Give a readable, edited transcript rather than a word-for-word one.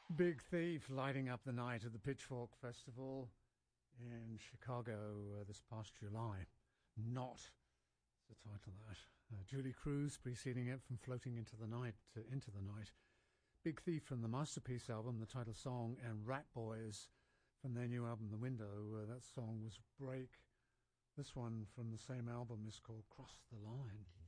Big Thief lighting up the night at the Pitchfork Festival in Chicago this past July. Not is the title of that. Julie Cruz preceding it, From Floating Into the Night to Into the Night. Big Thief from the Masterpiece album, the title song, and Rat Boys from their new album The Window. That song was Break. This one from the same album is called Cross the Line.